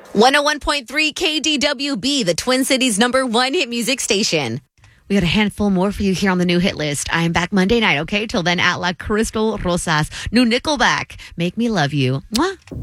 101.3 KDWB, the Twin Cities' #1 hit music station. We got a handful more for you here on the new hit list. I am back Monday night, okay? Till then, at La Crystal Rosas. New Nickelback, Make Me Love You. Mwah.